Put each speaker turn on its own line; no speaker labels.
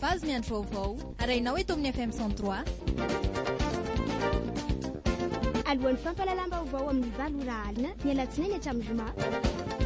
fahafazo ny andro vaovao arainao eto amin'ny FM 103.
Alohan'ny fampalalam-baovao amin'ny valora alina ny alatsinainy hatramin'ny zoma.